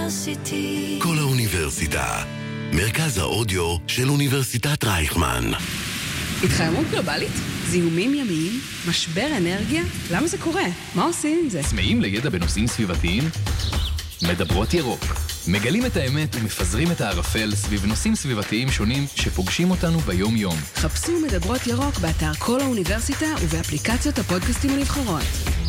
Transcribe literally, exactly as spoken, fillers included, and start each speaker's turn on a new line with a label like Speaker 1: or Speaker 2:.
Speaker 1: האוניברסיטי.
Speaker 2: כל האוניברסיטה, מרכז האודיו של אוניברסיטת רייכמן.
Speaker 3: התחממות גלובלית? זיהומים ימיים? משבר אנרגיה? למה זה קורה? מה עושים עם זה?
Speaker 4: צמאים לידע בנושאים סביבתיים? מדברות ירוק. מגלים את האמת ומפזרים את הערפל סביב נושאים סביבתיים שונים שפוגשים אותנו ביום יום.
Speaker 3: חפשו מדברות ירוק באתר כל האוניברסיטה ובאפליקציות הפודקאסטים הנבחרות.